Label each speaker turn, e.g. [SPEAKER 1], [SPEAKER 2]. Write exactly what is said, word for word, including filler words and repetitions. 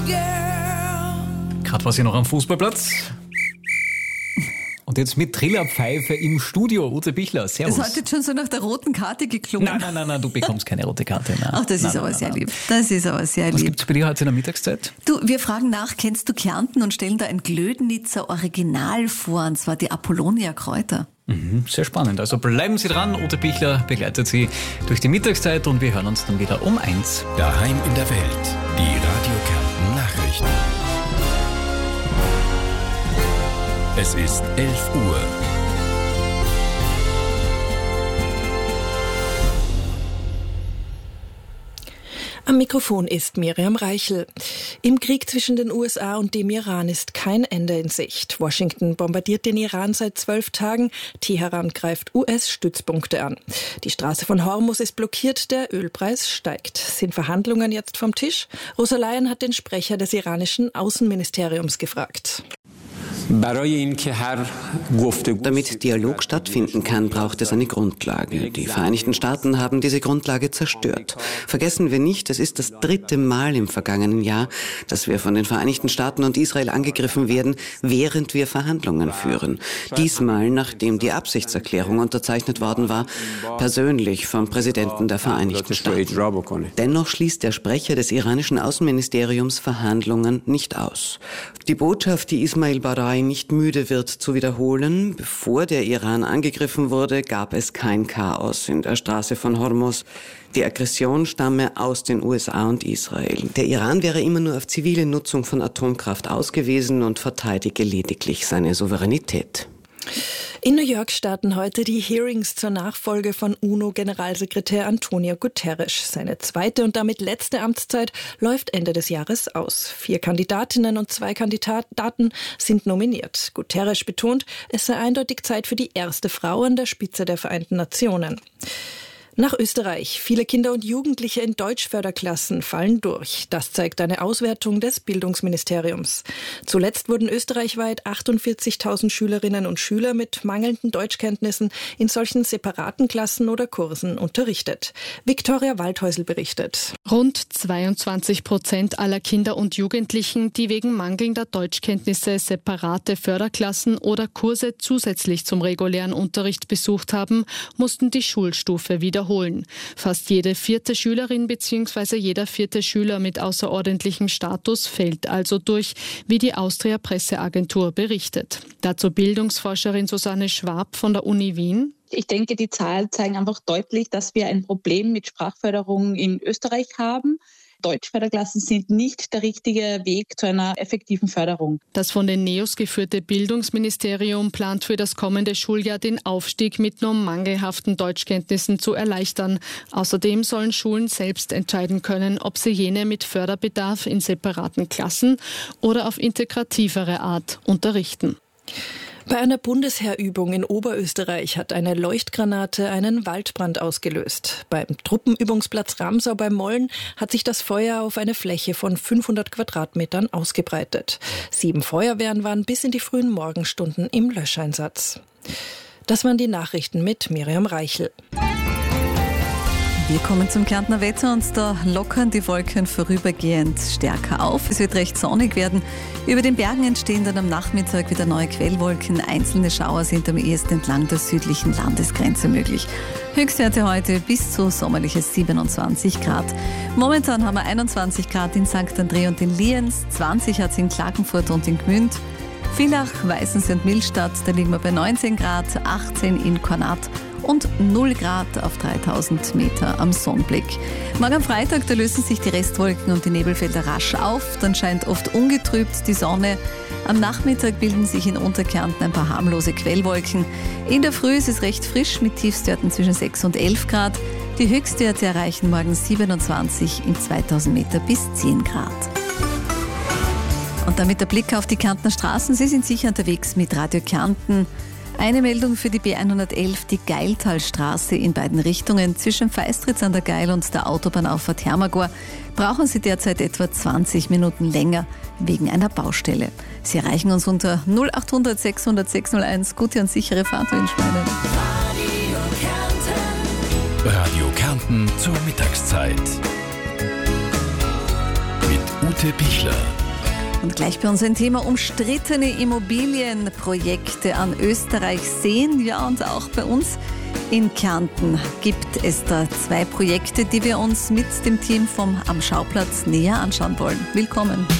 [SPEAKER 1] Gerade war sie noch am Fußballplatz. Und jetzt mit Trillerpfeife im Studio. Ute Bichler, servus.
[SPEAKER 2] Es hat jetzt schon so nach der roten Karte geklungen.
[SPEAKER 1] Nein, nein, nein, nein, du bekommst keine rote Karte. Nein.
[SPEAKER 2] Ach, das
[SPEAKER 1] nein,
[SPEAKER 2] ist
[SPEAKER 1] nein,
[SPEAKER 2] aber
[SPEAKER 1] nein,
[SPEAKER 2] sehr
[SPEAKER 1] nein.
[SPEAKER 2] lieb. Das ist aber sehr
[SPEAKER 1] Was
[SPEAKER 2] lieb.
[SPEAKER 1] gibt's bei dir heute in der Mittagszeit?
[SPEAKER 2] Du, wir fragen nach, kennst du Kärnten und stellen da ein Glödnitzer Original vor, und zwar die Apollonia Kräuter.
[SPEAKER 1] Mhm, sehr spannend. Also bleiben Sie dran. Ute Bichler begleitet Sie durch die Mittagszeit und wir hören uns dann wieder um eins.
[SPEAKER 3] Daheim in der Welt. Die Radio Kärnten Nachrichten. Es ist elf Uhr.
[SPEAKER 4] Am Mikrofon ist Miriam Reichel. Im Krieg zwischen den U S A und dem Iran ist kein Ende in Sicht. Washington bombardiert den Iran seit zwölf Tagen. Teheran greift U S-Stützpunkte an. Die Straße von Hormuz ist blockiert, der Ölpreis steigt. Sind Verhandlungen jetzt vom Tisch? Rosa Leyen hat den Sprecher des iranischen Außenministeriums gefragt.
[SPEAKER 5] Damit Dialog stattfinden kann, braucht es eine Grundlage. Die Vereinigten Staaten haben diese Grundlage zerstört. Vergessen wir nicht, es ist das dritte Mal im vergangenen Jahr, dass wir von den Vereinigten Staaten und Israel angegriffen werden, während wir Verhandlungen führen. Diesmal, nachdem die Absichtserklärung unterzeichnet worden war, persönlich vom Präsidenten der Vereinigten Staaten. Dennoch schließt der Sprecher des iranischen Außenministeriums Verhandlungen nicht aus. Die Botschaft, die Ismail Barai nicht müde wird zu wiederholen: Bevor der Iran angegriffen wurde, gab es kein Chaos in der Straße von Hormuz. Die Aggression stamme aus den U S A und Israel. Der Iran wäre immer nur auf zivile Nutzung von Atomkraft ausgewiesen und verteidige lediglich seine Souveränität.
[SPEAKER 4] In New York starten heute die Hearings zur Nachfolge von UNO-Generalsekretär Antonio Guterres. Seine zweite und damit letzte Amtszeit läuft Ende des Jahres aus. Vier Kandidatinnen und zwei Kandidaten sind nominiert. Guterres betont, es sei eindeutig Zeit für die erste Frau an der Spitze der Vereinten Nationen. Nach Österreich. Viele Kinder und Jugendliche in Deutschförderklassen fallen durch. Das zeigt eine Auswertung des Bildungsministeriums. Zuletzt wurden österreichweit achtundvierzigtausend Schülerinnen und Schüler mit mangelnden Deutschkenntnissen in solchen separaten Klassen oder Kursen unterrichtet. Viktoria Waldhäusl berichtet.
[SPEAKER 6] Rund zweiundzwanzig Prozent aller Kinder und Jugendlichen, die wegen mangelnder Deutschkenntnisse separate Förderklassen oder Kurse zusätzlich zum regulären Unterricht besucht haben, mussten die Schulstufe wiederholen. Fast jede vierte Schülerin bzw. jeder vierte Schüler mit außerordentlichem Status fällt also durch, wie die Austria Presseagentur berichtet. Dazu Bildungsforscherin Susanne Schwab von der Uni Wien.
[SPEAKER 7] Ich denke, die Zahlen zeigen einfach deutlich, dass wir ein Problem mit Sprachförderung in Österreich haben. Deutschförderklassen sind nicht der richtige Weg zu einer effektiven Förderung.
[SPEAKER 6] Das von den NEOS geführte Bildungsministerium plant für das kommende Schuljahr den Aufstieg mit nur mangelhaften Deutschkenntnissen zu erleichtern. Außerdem sollen Schulen selbst entscheiden können, ob sie jene mit Förderbedarf in separaten Klassen oder auf integrativere Art unterrichten.
[SPEAKER 4] Bei einer Bundesheerübung in Oberösterreich hat eine Leuchtgranate einen Waldbrand ausgelöst. Beim Truppenübungsplatz Ramsau bei Molln hat sich das Feuer auf eine Fläche von fünfhundert Quadratmetern ausgebreitet. Sieben Feuerwehren waren bis in die frühen Morgenstunden im Löscheinsatz. Das waren die Nachrichten mit Miriam Reichel.
[SPEAKER 2] Wir kommen zum Kärntner Wetter und da lockern die Wolken vorübergehend stärker auf. Es wird recht sonnig werden. Über den Bergen entstehen dann am Nachmittag wieder neue Quellwolken. Einzelne Schauer sind am ehesten entlang der südlichen Landesgrenze möglich. Höchstwerte heute bis zu sommerliche siebenundzwanzig Grad. Momentan haben wir einundzwanzig Grad in Sankt André und in Lienz, zwanzig hat es in Klagenfurt und in Gmünd. Villach, Weißensee und Millstatt, da liegen wir bei neunzehn Grad, achtzehn in Kornat und null Grad auf dreitausend Meter am Sonnenblick. Morgen am Freitag, da lösen sich die Restwolken und die Nebelfelder rasch auf. Dann scheint oft ungetrübt die Sonne. Am Nachmittag bilden sich in Unterkärnten ein paar harmlose Quellwolken. In der Früh ist es recht frisch mit Tiefstwerten zwischen sechs und elf Grad. Die Höchstwerte erreichen morgen siebenundzwanzig in zweitausend Meter bis zehn Grad. Und damit der Blick auf die Kärntner Straßen. Sie sind sicher unterwegs mit Radio Kärnten. Eine Meldung für die B hundertelf, die Geiltalstraße in beiden Richtungen zwischen Feistritz an der Geil und der Autobahnauffahrt Hermagor brauchen Sie derzeit etwa zwanzig Minuten länger wegen einer Baustelle. Sie erreichen uns unter null acht hundert sechshundert sechshunderteins. Gute und sichere Fahrt wünschen wir Ihnen.
[SPEAKER 3] Radio Kärnten zur Mittagszeit. Mit Ute Ute Pichler.
[SPEAKER 2] Und gleich bei uns ein Thema: umstrittene Immobilienprojekte an Österreichseen. Ja, und auch bei uns in Kärnten gibt es da zwei Projekte, die wir uns mit dem Team vom Am Schauplatz näher anschauen wollen. Willkommen.